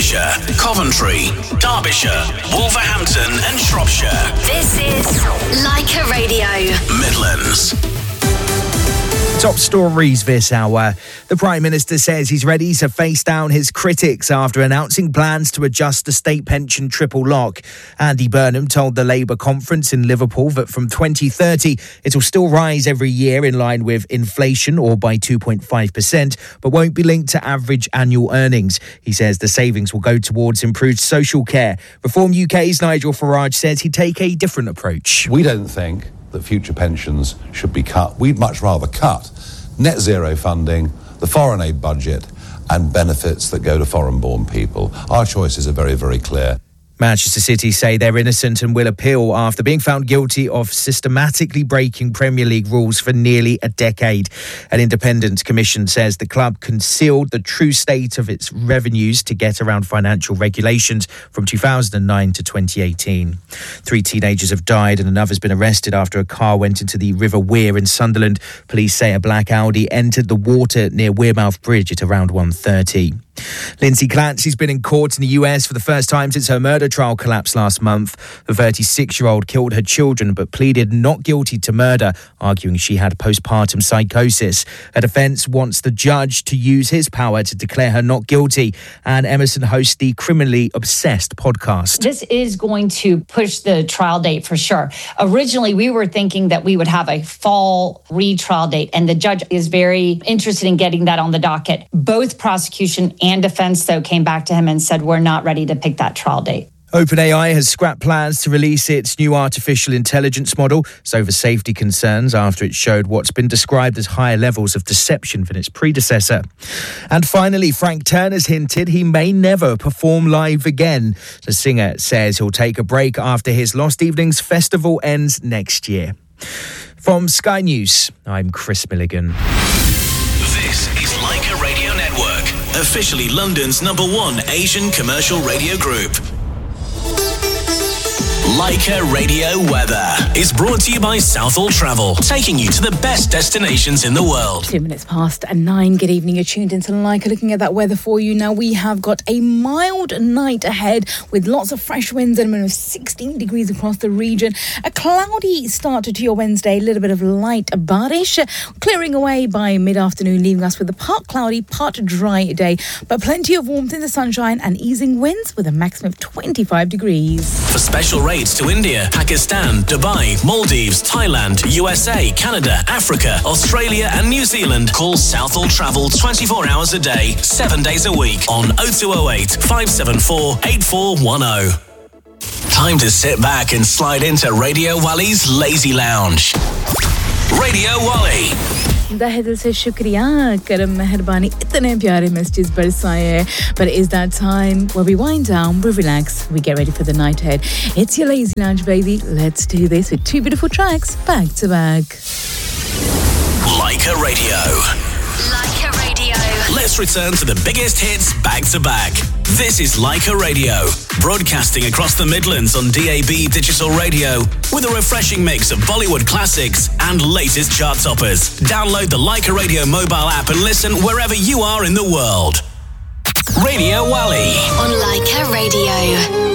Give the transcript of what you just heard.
Lancashire, Coventry, Derbyshire, Wolverhampton and Shropshire. This is Leica Radio. Midlands. Top stories this hour. The Prime Minister says he's ready to face down his critics after announcing plans to adjust the state pension triple lock. Andy Burnham told the Labour conference in Liverpool that from 2030 it will still rise every year in line with inflation or by 2.5%, but won't be linked to average annual earnings. He says the savings will go towards improved social care. Reform UK's Nigel Farage says he'd take a different approach. We don't think that future pensions should be cut. We'd much rather cut net zero funding, the foreign aid budget and benefits that go to foreign-born people. Our choices are very, very clear. Manchester City say they're innocent and will appeal after being found guilty of systematically breaking Premier League rules for nearly a decade. An independent commission says the club concealed the true state of its revenues to get around financial regulations from 2009 to 2018. 3 teenagers have died and another's been arrested after a car went into the River Wear in Sunderland. Police say a black Audi entered the water near Wearmouth Bridge at around 1:30. Lindsay Clancy's been in court in the US for the first time since her murder trial collapsed last month. The 36-year-old killed her children but pleaded not guilty to murder, arguing she had postpartum psychosis. Her defence wants the judge to use his power to declare her not guilty. And Emerson hosts the Criminally Obsessed podcast. This is going to push the trial date for sure. Originally, we were thinking that we would have a fall retrial date, and the judge is very interested in getting that on the docket. Both prosecution and defense, though, came back to him and said, we're not ready to pick that trial date. OpenAI has scrapped plans to release its new artificial intelligence model. It's over safety concerns after it showed what's been described as higher levels of deception than its predecessor. And finally, Frank Turner's hinted he may never perform live again. The singer says he'll take a break after his Lost Evenings festival ends next year. From Sky News, I'm Chris Milligan. This is Leica Radio Network, officially London's #1 Asian commercial radio group. Leica Radio Weather is brought to you by Southall Travel, taking you to the best destinations in the world. 2 minutes past 9. Good evening. You're tuned into Leica. Looking at that weather for you now, we have got a mild night ahead with lots of fresh winds and a minimum of 16 degrees across the region. A cloudy start to your Wednesday, a little bit of light barish, clearing away by mid-afternoon, leaving us with a part cloudy, part dry day, but plenty of warmth in the sunshine and easing winds with a maximum of 25 degrees. For special rates to India, Pakistan, Dubai, Maldives, Thailand, USA, Canada, Africa, Australia and New Zealand, call Southall Travel 24 hours a day, 7 days a week on 0208 574 8410. Time to sit back and slide into Radio Wally's Lazy Lounge. Radio Wally. तहे दिल से शुक्रिया करम मेहरबानी इतने प्यारे messages बरसाए हैं. But it is that time where we wind down, we relax, we get ready for the night ahead. It's your Lazy Lounge, baby. Let's do this with 2 beautiful tracks back to back. Leica Radio. Leica Radio. Let's return to the biggest hits back to back. This is Leica Radio, broadcasting across the Midlands on DAB digital radio with a refreshing mix of Bollywood classics and latest chart toppers. Download the Leica Radio mobile app and listen wherever you are in the world. Radio Wally On Leica Radio.